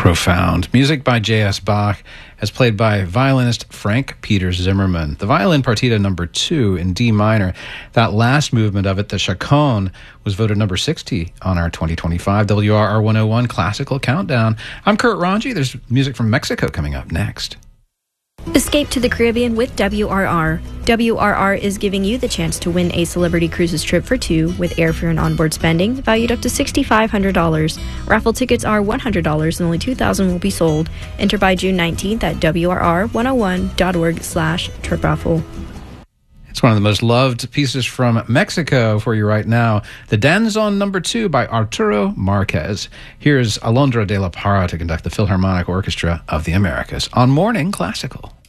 Profound. Music by J.S. Bach, as played by violinist Frank Peter Zimmermann. The violin partita number 2 in D minor. That last movement of it, the Chaconne, was voted number 60 on our 2025 WRR 101 Classical Countdown. I'm Kurt Ranji. There's music from Mexico coming up next. Escape to the Caribbean with WRR. WRR is giving you the chance to win a Celebrity Cruises trip for 2 with airfare and onboard spending valued up to $6,500. Raffle tickets are $100 and only 2,000 will be sold. Enter by June 19th at WRR101.org/trip raffle. It's one of the most loved pieces from Mexico for you right now. The Danzón number 2 by Arturo Marquez. Here's Alondra de la Parra to conduct the Philharmonic Orchestra of the Americas on Morning Classical.